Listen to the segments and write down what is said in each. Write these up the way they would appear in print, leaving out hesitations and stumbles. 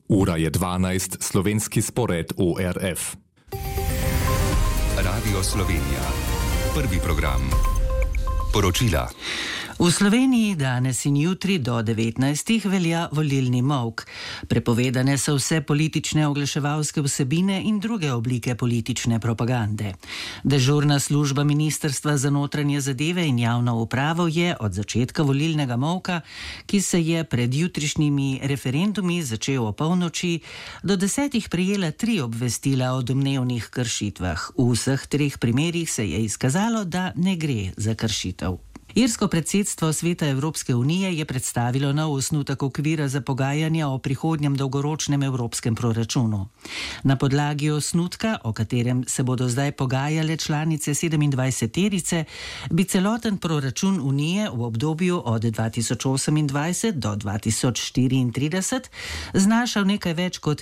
Ura je 12, slovenski spored ORF. Radio Slovenija. Prvi program. Poročila. V Sloveniji danes in jutri do 19. velja volilni molk. Prepovedane so vse politične oglaševalske vsebine in druge oblike politične propagande. Dežurna služba Ministrstva za notranje zadeve in javno upravo je od začetka volilnega molka, ki se je pred jutrišnjimi referendumi začel o polnoči, do 10. prejela 3 obvestila o domnevnih kršitvah. V vseh 3 primerih se je izkazalo, da ne gre za kršitev. Irsko predsedstvo Sveta Evropske unije je predstavilo nov osnutek okvira za pogajanja o prihodnjem dolgoročnem evropskem proračunu. Na podlagi osnutka, o katerem se bodo zdaj pogajale članice 27-terice, bi celoten proračun Unije v obdobju od 2028 do 2034 znašal nekaj več kot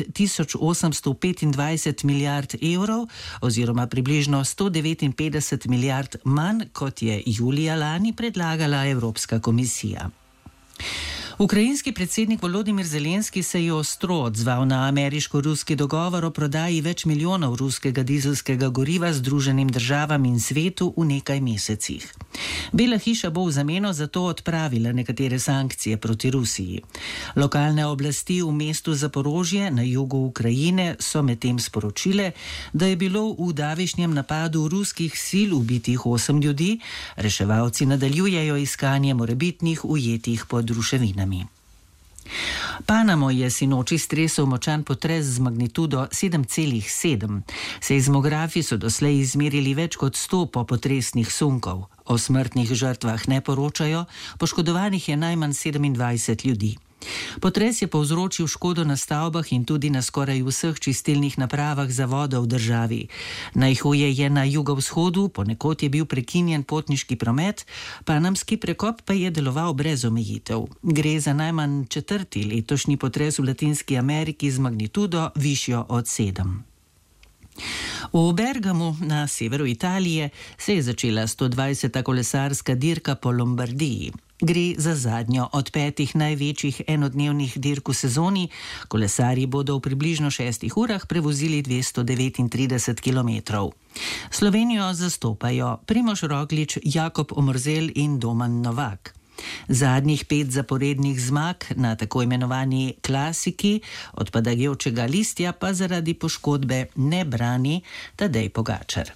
1825 milijard evrov oziroma približno 159 milijard manj, kot je julija lani predlagala Evropska komisija. Ukrajinski predsednik Volodimir Zelenski se je ostro odzval na ameriško-ruski dogovor o prodaji več milijonov ruskega dizelskega goriva Združenim državam in svetu v nekaj mesecih. Bela hiša bo v zameno za to odpravila nekatere sankcije proti Rusiji. Lokalne oblasti v mestu Zaporožje na jugu Ukrajine so medtem sporočile, da je bilo v davišnjem napadu ruskih sil ubitih 8 ljudi, reševalci nadaljujejo iskanje morebitnih ujetih pod ruševinami. Panamo je sinoči stresel močan potres z magnitudo 7,7. Seizmografi so doslej izmerili več kot 100 popotresnih sunkov. O smrtnih žrtvah ne poročajo, poškodovanih je najmanj 27 ljudi. Potres je povzročil škodo na stavbah in tudi na skoraj vseh čistilnih napravah za vodo v državi. Najhuje je na jugovzhodu, ponekod je bil prekinjen potniški promet, panamski prekop pa je deloval brez omejitev. Gre za najmanj 4. letošnji potres v Latinski Ameriki z magnitudo višjo od 7. V Bergamu na severu Italije se je začela 120. kolesarska dirka po Lombardiji. Gre za zadnjo od 5 največjih enodnevnih dirk v sezoni. Kolesarji bodo v približno 6 urah prevozili 239 kilometrov. Slovenijo zastopajo Primož Roglič, Jakob Omerzel in Domen Novak. Zadnjih 5 zaporednih zmag na tako imenovani klasiki odpadajočega listja pa zaradi poškodbe ne brani Tadej Pogačar.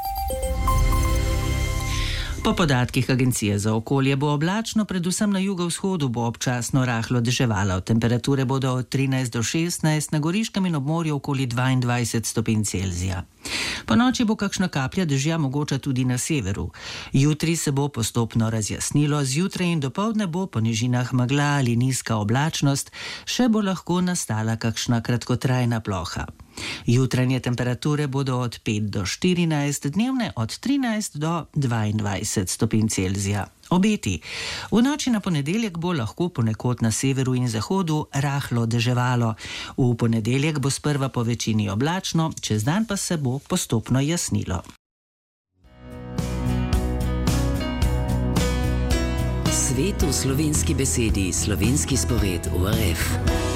Po podatkih Agencije za okolje bo oblačno, predvsem na jugovzhodu bo občasno rahlo deževalo. Temperature bodo od 13 do 16, na Goriškem in ob morju okoli 22 stopinj Celzija. Po noči bo kakšna kaplja dežja mogoča tudi na severu. Jutri se bo postopno razjasnilo, zjutraj in dopoldne bo po nižinah megla ali nizka oblačnost, še bo lahko nastala kakšna kratkotrajna ploha. Jutranje temperature bodo od 5 do 14, dnevne od 13 do 22 stopinj Celzija. Obeti. V noči na ponedeljek bo lahko ponekod na severu in zahodu rahlo deževalo. V ponedeljek bo sprva po večini oblačno, čez dan pa se bo postopno jasnilo. Svet v slovenski besedi, slovenski spored ORF.